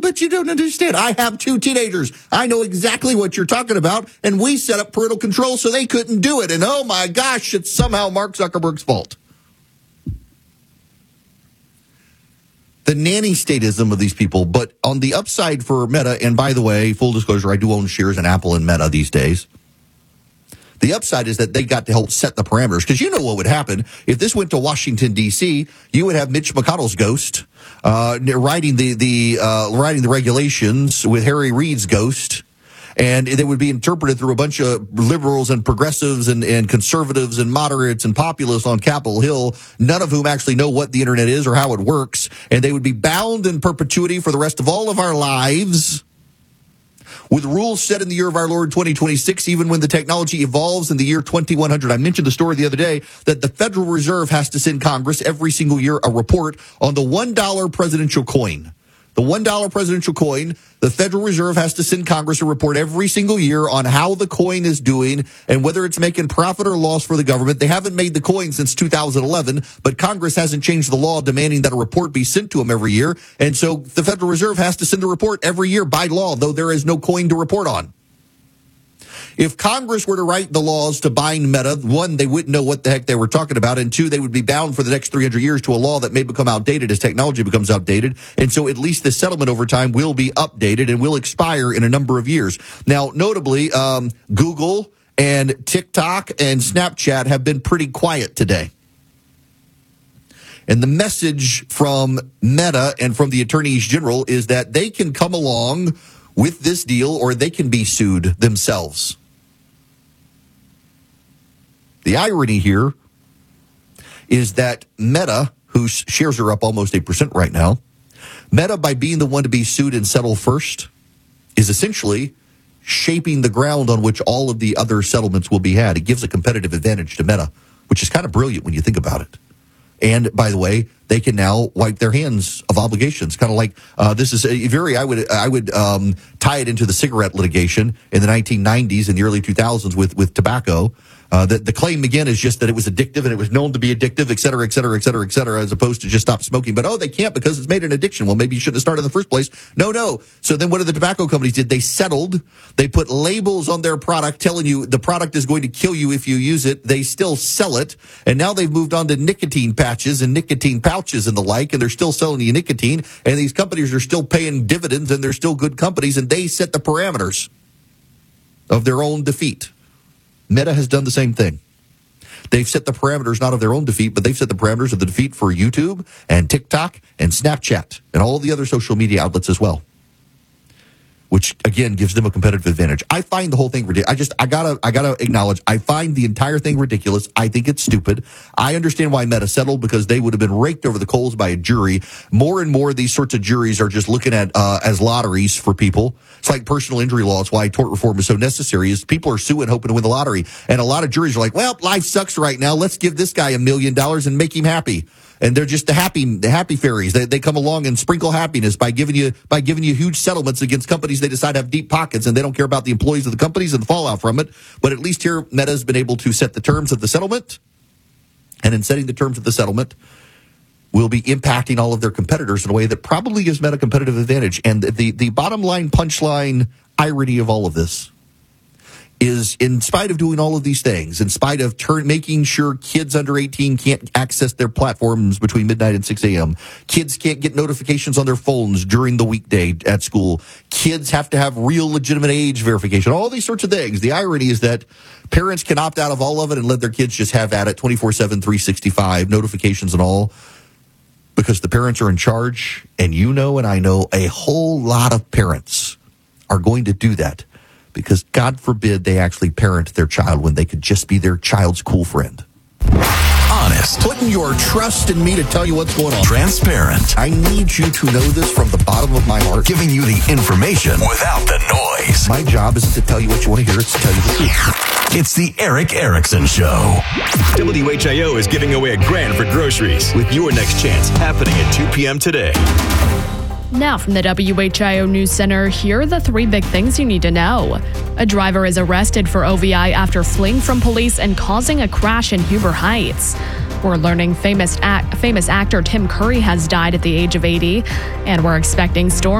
but you don't understand. I have 2 teenagers. I know exactly what you're talking about, and we set up parental control so they couldn't do it. And oh my gosh, it's somehow Mark Zuckerberg's fault. The nanny statism of these people, but on the upside for Meta, and by the way, full disclosure, I do own shares in Apple and Meta these days. The upside is that they got to help set the parameters, because you know what would happen if this went to Washington D.C. You would have Mitch McConnell's ghost writing the regulations with Harry Reid's ghost, and they would be interpreted through a bunch of liberals and progressives and conservatives and moderates and populists on Capitol Hill, none of whom actually know what the internet is or how it works, and they would be bound in perpetuity for the rest of all of our lives, with rules set in the year of our Lord 2026, even when the technology evolves in the year 2100. I mentioned the story the other day that the Federal Reserve has to send Congress every single year a report on the $1 presidential coin. The $1 presidential coin, the Federal Reserve has to send Congress a report every single year on how the coin is doing and whether it's making profit or loss for the government. They haven't made the coin since 2011, but Congress hasn't changed the law demanding that a report be sent to them every year. And so the Federal Reserve has to send a report every year by law, though there is no coin to report on. If Congress were to write the laws to bind Meta, 1, they wouldn't know what the heck they were talking about, and 2, they would be bound for the next 300 years to a law that may become outdated as technology becomes outdated. And so at least the settlement over time will be updated and will expire in a number of years. Now, notably, Google and TikTok and Snapchat have been pretty quiet today. And the message from Meta and from the attorneys general is that they can come along with this deal or they can be sued themselves. The irony here is that Meta, whose shares are up almost 8% right now, Meta, by being the one to be sued and settle first, is essentially shaping the ground on which all of the other settlements will be had. It gives a competitive advantage to Meta, which is kind of brilliant when you think about it. And by the way, they can now wipe their hands of obligations. Kind of like this is a very. I would tie it into the cigarette litigation in the 1990s and the early 2000s with tobacco. The claim again is just that it was addictive and it was known to be addictive, et cetera, et cetera, et cetera, et cetera, as opposed to just stop smoking. But they can't because it's made an addiction. Well, maybe you shouldn't have started in the first place. No. So then what did the tobacco companies did? They settled. They put labels on their product telling you the product is going to kill you if you use it. They still sell it. And now they've moved on to nicotine patches and nicotine pouches and the like, and they're still selling you nicotine. And these companies are still paying dividends and they're still good companies, and they set the parameters of their own defeat. Meta has done the same thing. They've set the parameters not of their own defeat, but they've set the parameters of the defeat for YouTube and TikTok and Snapchat and all the other social media outlets as well, which again gives them a competitive advantage. I find the whole thing ridiculous. I gotta acknowledge, I find the entire thing ridiculous. I think it's stupid. I understand why Meta settled, because they would have been raked over the coals by a jury. More and more, these sorts of juries are just looking at as lotteries for people. It's like personal injury law. It's why tort reform is so necessary. Is people are suing hoping to win the lottery, and a lot of juries are like, "Well, life sucks right now. Let's give this guy $1 million and make him happy." And they're just the happy fairies. They come along and sprinkle happiness by giving you huge settlements against companies they decide have deep pockets, and they don't care about the employees of the companies and the fallout from it. But at least here, Meta's been able to set the terms of the settlement, and in setting the terms of the settlement, will be impacting all of their competitors in a way that probably gives Meta competitive advantage. And the bottom line, punchline irony of all of this is, in spite of doing all of these things, in spite of making sure kids under 18 can't access their platforms between midnight and 6 a.m., kids can't get notifications on their phones during the weekday at school, kids have to have real legitimate age verification, all these sorts of things. The irony is that parents can opt out of all of it and let their kids just have at it 24/7, 365, notifications and all, because the parents are in charge. And you know, and I know, a whole lot of parents are going to do that, because God forbid they actually parent their child when they could just be their child's cool friend. Honest. Putting your trust in me to tell you what's going on. Transparent. I need you to know this from the bottom of my heart. Giving you the information without the noise. My job isn't to tell you what you want to hear, it's to tell you the truth. It's the Eric Erickson Show. WHIO is giving away $1,000 for groceries with your next chance happening at 2 p.m. today. Now from the WHIO News Center, here are the 3 big things you need to know. A driver is arrested for OVI after fleeing from police and causing a crash in Huber Heights. We're learning famous actor Tim Curry has died at the age of 80, and we're expecting storms